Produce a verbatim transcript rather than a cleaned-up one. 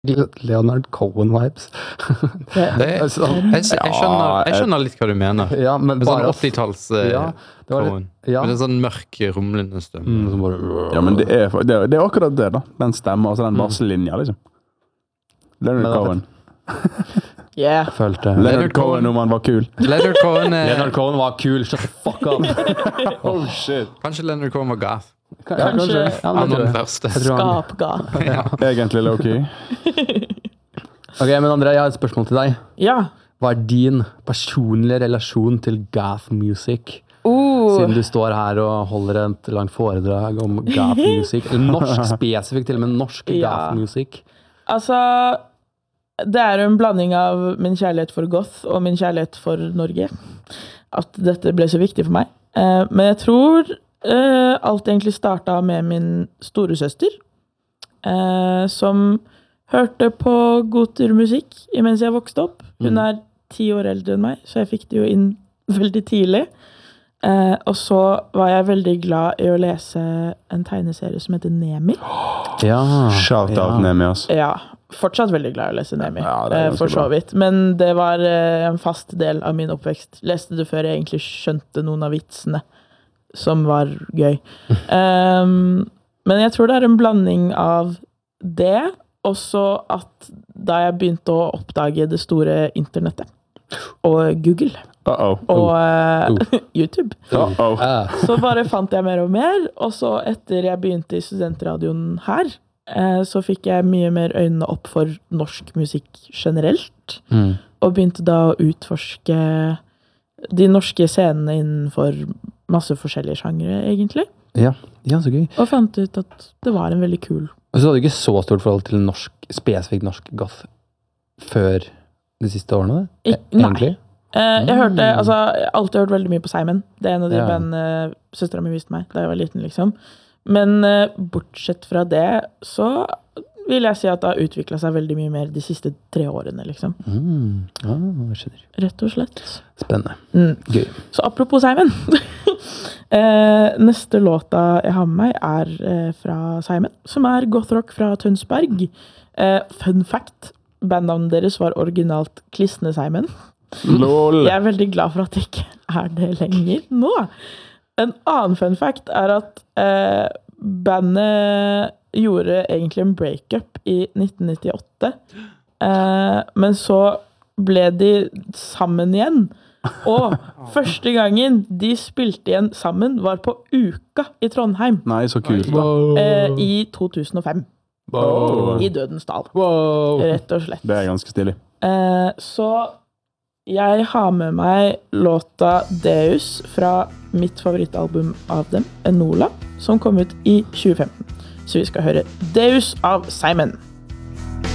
Leonard Cohen-vibes. det, det, altså, jeg, jeg, skjønner, jeg skjønner litt hva du mener. Ja, men sånn bare åttitalls ja, Cohen. Ja. Med en sånn mørk, rumlende stemme. Mm, bare, ja, men det er, det, er, det er akkurat det, da. Den stemmen, altså den basslinja, liksom. Leonard Cohen. Yeah. Følte. Leonard Cohen om han var kul. Leonard Cohen, er... Leonard Cohen var kul. Shut the fuck up. Oh shit. Kanskje Leonard Cohen var goth. Kanskje. Kanskje. Ja, han var den første. Skap-goth. Ja. Egentlig low-key. Ok, men Andrea, jeg har et spørsmål til deg. Ja. Hva er din personlige relasjon til goth music? Uh. Siden du står her og holder et langt foredrag om goth music. Eller norsk spesifikt, til og med norsk ja. goth music. Altså, det er jo en blanding av min kjærlighet for goth og min kjærlighet for Norge. At dette ble så viktig for meg. Eh, men jeg tror eh, alt egentlig startet med min storesøster, eh, som hørte på gotermusikk imens jeg vokste opp. Hun er ti år eldre enn meg, så jeg fikk det jo inn veldig tidlig. Eh, og så var jeg veldig glad i å lese en tegneserie som heter Nemi. Ja. Shout out ja. Nemi, altså. Ja, fortsatt veldig glad i å lese Nemi, ja, eh, for så vidt. Men det var eh, en fast del av min oppvekst. Leste det før jeg egentlig skjønte noen av vitsene, som var gøy. um, men jeg tror det er en blanding av det, også at da jeg begynte å oppdage det store internettet, og Google, Uh-oh. og uh, YouTube, Uh-oh. så bare fant jeg mer og mer, og så etter jeg begynte i studentradioen her, eh, så fikk jeg mye mer øynene opp for norsk musikk generelt, mm. og begynte da å utforske de norske scenene innenfor masse forskjellige sjangre, egentlig. Ja, ja, så gøy. Og fant ut at det var en veldig kul. Og så hadde du ikke så stort forhold til norsk, spesifikt norsk goth før de siste årene? I, egentlig? Nei. Eh, jeg hørte, altså, jeg har alltid hørt veldig mye på Simon. Det er en av de Ja. bandene søstera mi viste meg da jeg var liten, liksom. Men eh, bortsett fra det, så vil jeg si at det har utviklet seg veldig mye mer de siste tre årene, liksom. Mm. Ja, jeg skjønner. Rett og slett. Spennende. Mm. Gøy. Så apropos Simon. eh, neste låta jeg har med meg er eh, fra Simon, som er gothrock fra Tønsberg. Eh, fun fact, bandnavnet deres var originalt Klisne Simon. Lol. Jeg er veldig glad for at det ikke er det lenger nå. En annen fun fact er at eh, bandet gjorde egentlig en breakup i nitten nittiåtte. Eh, men så ble de sammen igjen. Og første gangen de spilte igjen sammen var på Uka i Trondheim. Nei, så kult. Eh, I to tusen og fem. Wow. I Dødens Dal. Wow. Rett og slett. Det er ganske stilig. Eh, så jeg har med meg låta Deus fra mitt favorittalbum av dem, Enola, som kom ut i tjue femten. Så vi skal høre Deus av Simon.